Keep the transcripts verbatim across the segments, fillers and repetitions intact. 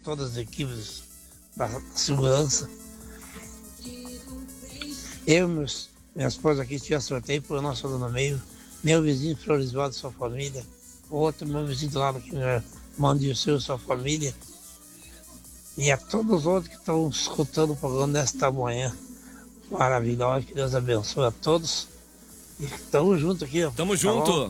todas as equipes da segurança. Eu e meus, minha esposa aqui tive sorteio por nossa dona Meio, meu vizinho Floresvaldo e sua família, o outro meu vizinho do lado aqui, meu irmão Dirceu e sua família, e a todos os outros que estão escutando o programa nesta manhã maravilhosa, que Deus abençoe a todos. E tamo junto aqui, ó. Tamo junto.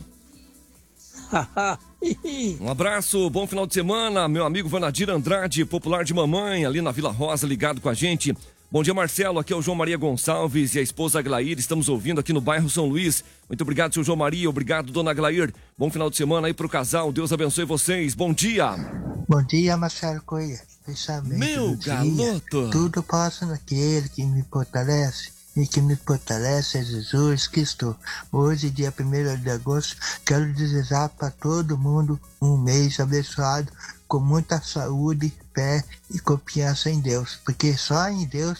Tá Um abraço, bom final de semana, meu amigo Vanadir Andrade, popular de mamãe, ali na Vila Rosa, ligado com a gente. Bom dia, Marcelo, aqui é o João Maria Gonçalves e a esposa Aglair, estamos ouvindo aqui no bairro São Luís. Muito obrigado, seu João Maria, obrigado, dona Aglair. Bom final de semana aí pro casal, Deus abençoe vocês, bom dia. Bom dia, Marcelo Coelho. Pensamento Meu do dia. galoto. Tudo passa naquele que me fortalece. E que me fortalece é Jesus Cristo. Hoje, dia primeiro de agosto, quero desejar para todo mundo um mês abençoado, com muita saúde, fé e confiança em Deus. Porque só em Deus,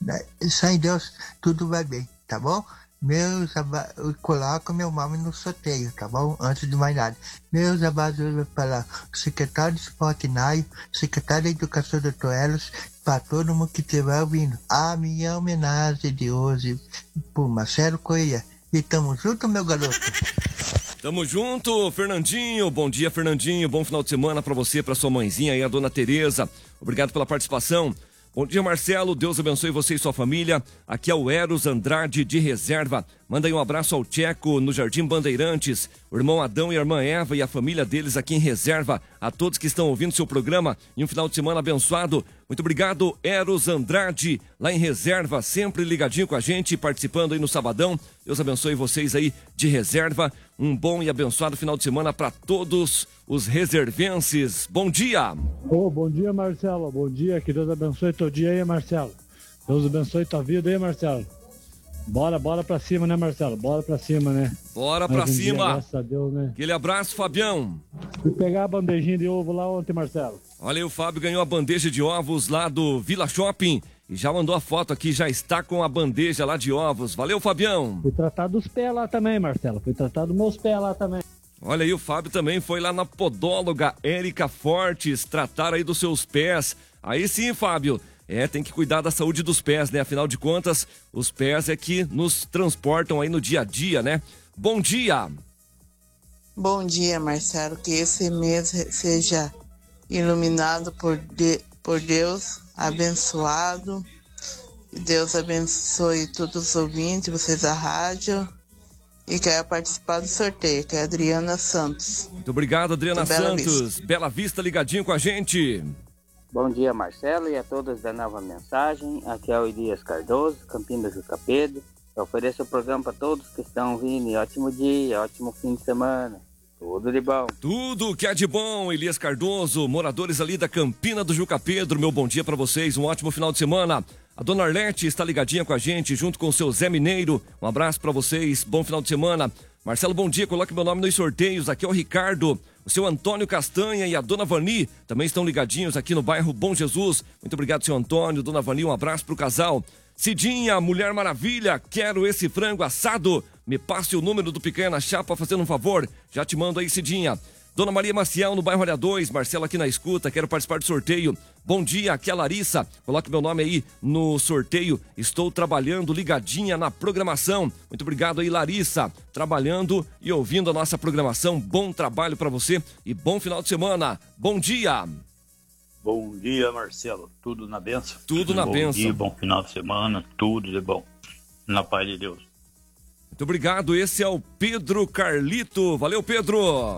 só em Deus tudo vai bem, tá bom? Meus eu coloco meu nome no sorteio, tá bom? Antes de mais nada. Meus abraços para o secretário de Esporte Naio, secretário de Educação doutor Elos, para todo mundo que estiver ouvindo. A minha homenagem de hoje por Marcelo Coelho. E tamo junto, meu garoto. Tamo junto, Fernandinho. Bom dia, Fernandinho. Bom final de semana pra você, pra sua mãezinha e a dona Tereza. Obrigado pela participação. Bom dia, Marcelo. Deus abençoe você e sua família. Aqui é o Eros Andrade de Reserva. Manda aí um abraço ao Tcheco no Jardim Bandeirantes, o irmão Adão e a irmã Eva e a família deles aqui em Reserva. A todos que estão ouvindo seu programa e um final de semana abençoado. Muito obrigado, Eros Andrade, lá em Reserva, sempre ligadinho com a gente, participando aí no sabadão. Deus abençoe vocês aí de Reserva. Um bom e abençoado final de semana para todos os reservenses. Bom dia! Oh, bom dia, Marcelo. Bom dia, que Deus abençoe teu dia aí, Marcelo. Deus abençoe tua vida aí, Marcelo. Bora, bora pra cima, né, Marcelo? Bora pra cima, né? Bora pra Mais um dia, cima! graças a Deus, né? Aquele abraço, Fabião. Fui pegar a bandejinha de ovo lá ontem, Marcelo. Olha aí, o Fábio ganhou a bandeja de ovos lá do Vila Shopping e já mandou a foto aqui, já está com a bandeja lá de ovos. Valeu, Fabião. Fui tratar dos pés lá também, Marcelo. Fui tratar dos meus pés lá também. Olha aí, o Fábio também foi lá na podóloga Érica Fortes, tratar aí dos seus pés. Aí sim, Fábio. É, tem que cuidar da saúde dos pés, né? Afinal de contas, os pés é que nos transportam aí no dia a dia, né? Bom dia! Bom dia, Marcelo. Que esse mês seja iluminado por, de, por Deus, abençoado. Que Deus abençoe todos os ouvintes, vocês da rádio. E quero participar do sorteio, que é a Adriana Santos. Muito obrigado, Adriana Bela Santos. Vista. Bela Vista ligadinho com a gente. Bom dia, Marcelo, e a todos da Nova Mensagem. Aqui é o Elias Cardoso, Campinas do Capedo. Eu ofereço o programa para todos que estão ouvindo. E ótimo dia, ótimo fim de semana. Tudo de bom. Tudo que é de bom, Elias Cardoso, moradores ali da Campina do Juca Pedro. Meu bom dia para vocês, um ótimo final de semana. A dona Arlete está ligadinha com a gente, junto com o seu Zé Mineiro. Um abraço para vocês, bom final de semana. Marcelo, bom dia, coloque meu nome nos sorteios. Aqui é o Ricardo, o seu Antônio Castanha e a dona Vani também estão ligadinhos aqui no bairro Bom Jesus. Muito obrigado, seu Antônio, dona Vani, um abraço pro casal. Cidinha, Mulher Maravilha, quero esse frango assado. Me passe o número do picanha na chapa, fazendo um favor. Já te mando aí, Cidinha. Dona Maria Maciel, no bairro Área dois, Marcelo aqui na escuta, quero participar do sorteio. Bom dia, aqui é a Larissa, coloque meu nome aí no sorteio, estou trabalhando ligadinha na programação. Muito obrigado aí, Larissa, trabalhando e ouvindo a nossa programação. Bom trabalho para você e bom final de semana. Bom dia. Bom dia, Marcelo, tudo na benção? Tudo na bom benção. Bom dia, bom final de semana, tudo de bom, na paz de Deus. Muito obrigado, esse é o Pedro Carlito, valeu, Pedro.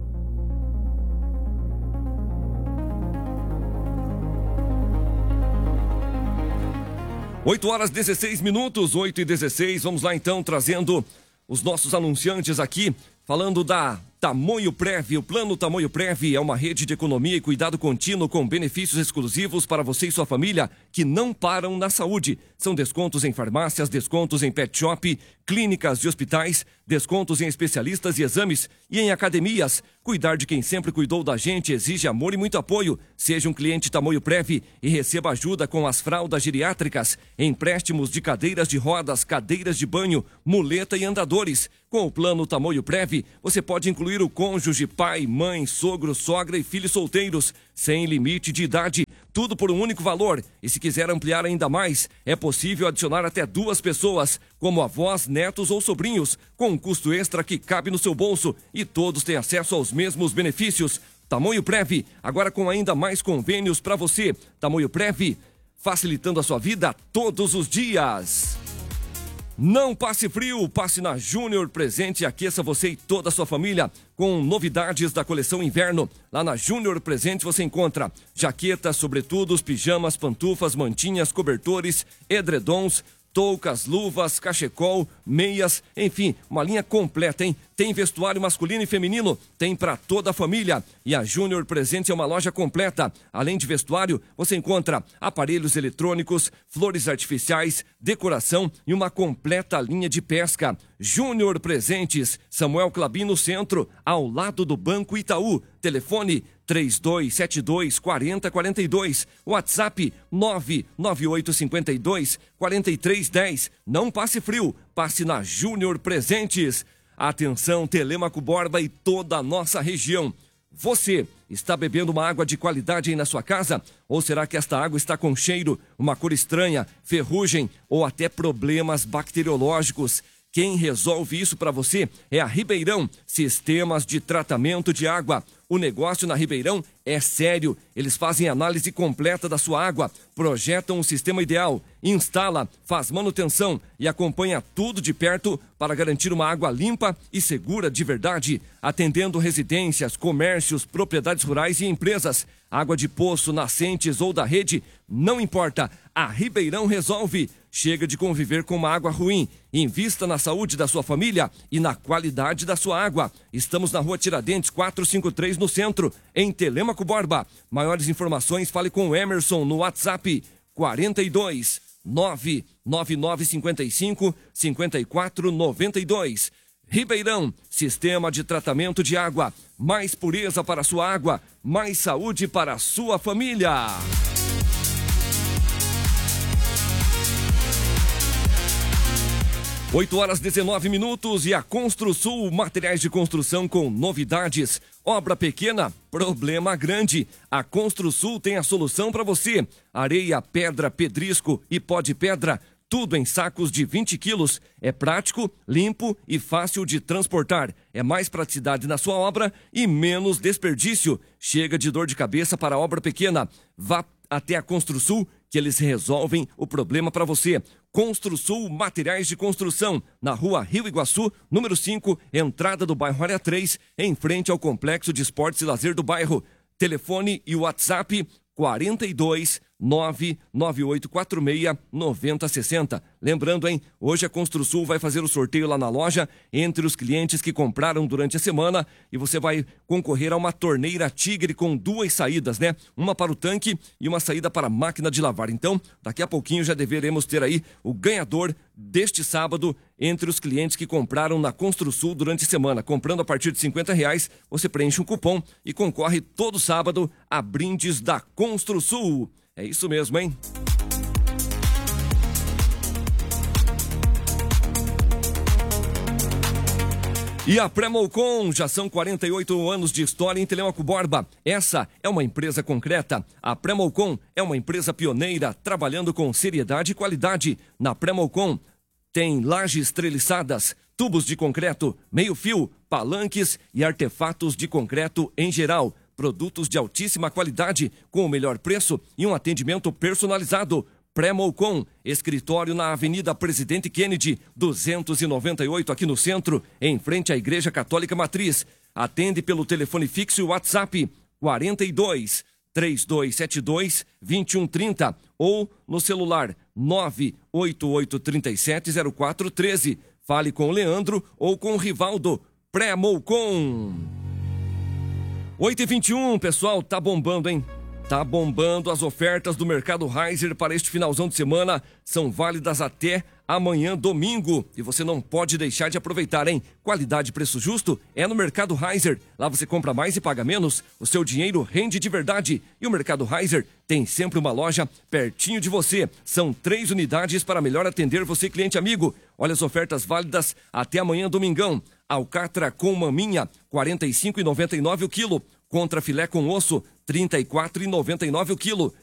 oito horas e dezesseis minutos, oito e dezesseis. Vamos lá então, trazendo os nossos anunciantes aqui, falando da Tamoio Prev. O Plano Tamoio Prev é uma rede de economia e cuidado contínuo com benefícios exclusivos para você e sua família que não param na saúde. São descontos em farmácias, descontos em pet shop, clínicas e hospitais, descontos em especialistas e exames e em academias. Cuidar de quem sempre cuidou da gente exige amor e muito apoio. Seja um cliente Tamoio Prev e receba ajuda com as fraldas geriátricas, empréstimos de cadeiras de rodas, cadeiras de banho, muleta e andadores. Com o Plano Tamoio Prev, você pode incluir o cônjuge, pai, mãe, sogro, sogra e filhos solteiros, sem limite de idade. tudo por um único valor. E se quiser ampliar ainda mais, é possível adicionar até duas pessoas, como avós, netos ou sobrinhos, com um custo extra que cabe no seu bolso e todos têm acesso aos mesmos benefícios. Tamoio Prev, agora com ainda mais convênios para você. Tamoio Prev, facilitando a sua vida todos os dias. Não passe frio, passe na Júnior Presente e aqueça você e toda a sua família com novidades da coleção inverno. Lá na Júnior Presente você encontra jaquetas, sobretudos, pijamas, pantufas, mantinhas, cobertores, edredons, toucas, luvas, cachecol, meias, enfim, uma linha completa, hein? Tem vestuário masculino e feminino, tem para toda a família. E a Júnior Presente é uma loja completa. Além de vestuário, você encontra aparelhos eletrônicos, flores artificiais, decoração e uma completa linha de pesca. Júnior Presentes, Samuel Clabino Centro, ao lado do Banco Itaú. Telefone três dois sete dois, quatro zero quatro dois, WhatsApp nove nove oito cinco dois, quatro três um zero. Não passe frio, passe na Júnior Presentes. Atenção, Telêmaco Borba e toda a nossa região. Você está bebendo uma água de qualidade aí na sua casa? Ou será que esta água está com cheiro, uma cor estranha, ferrugem ou até problemas bacteriológicos? Quem resolve isso para você é a Ribeirão Sistemas de Tratamento de Água. O negócio na Ribeirão é sério. Eles fazem análise completa da sua água, projetam um sistema ideal, instala, faz manutenção e acompanha tudo de perto para garantir uma água limpa e segura de verdade, atendendo residências, comércios, propriedades rurais e empresas. Água de poço, nascentes ou da rede, não importa. A Ribeirão resolve. Chega de conviver com uma água ruim. Invista na saúde da sua família e na qualidade da sua água. Estamos na Rua Tiradentes, quatrocentos e cinquenta e três, no centro, em Telêmaco Borba. Maiores informações, fale com o Emerson no WhatsApp quarenta e dois, nove nove nove cinco cinco, cinco quatro nove dois. Ribeirão, Sistema de Tratamento de Água. Mais pureza para a sua água, mais saúde para a sua família. oito horas e dezenove minutos e a Construsul, materiais de construção com novidades. Obra pequena, problema grande. A Construsul tem a solução para você. Areia, pedra, pedrisco e pó de pedra, tudo em sacos de vinte quilos. É prático, limpo e fácil de transportar. É mais praticidade na sua obra e menos desperdício. Chega de dor de cabeça para a obra pequena. Vá até a Construsul que eles resolvem o problema para você. Construsul Materiais de Construção, na Rua Rio Iguaçu, número cinco, entrada do bairro Área três, em frente ao Complexo de Esportes e Lazer do bairro. Telefone e WhatsApp quarenta e dois, nove nove oito quatro seis, nove zero seis zero. Lembrando, hein, hoje a Construsul vai fazer o sorteio lá na loja entre os clientes que compraram durante a semana e você vai concorrer a uma torneira Tigre com duas saídas, né? Uma para o tanque e uma saída para a máquina de lavar. Então, daqui a pouquinho já deveremos ter aí o ganhador deste sábado entre os clientes que compraram na Construsul durante a semana. Comprando a partir de cinquenta reais, você preenche um cupom e concorre todo sábado a brindes da Construsul. É isso mesmo, hein? E a Premolcom, já são quarenta e oito anos de história em Telêmaco Borba. Essa é uma empresa concreta. A Premolcom é uma empresa pioneira, trabalhando com seriedade e qualidade. Na Premolcom tem lajes treliçadas, tubos de concreto, meio-fio, palanques e artefatos de concreto em geral. Produtos de altíssima qualidade, com o melhor preço e um atendimento personalizado. Premolcom, escritório na Avenida Presidente Kennedy, duzentos e noventa e oito, aqui no centro, em frente à Igreja Católica Matriz. Atende pelo telefone fixo e WhatsApp quarenta e dois, três dois sete dois, dois um três zero ou no celular nove oito oito três sete zero quatro um três. Fale com o Leandro ou com o Rivaldo. Premolcom. oito e vinte e um, pessoal, tá bombando, hein? Tá bombando as ofertas do Mercado Reiser para este finalzão de semana. São válidas até amanhã, domingo. E você não pode deixar de aproveitar, hein? Qualidade e preço justo é no Mercado Reiser. Lá você compra mais e paga menos. O seu dinheiro rende de verdade. E o Mercado Reiser tem sempre uma loja pertinho de você. São três unidades para melhor atender você, cliente amigo. Olha as ofertas válidas até amanhã, domingão. Alcatra com maminha, quarenta e cinco reais e noventa e nove centavos o quilo. Contra filé com osso, trinta e quatro reais e noventa e nove centavos o quilo.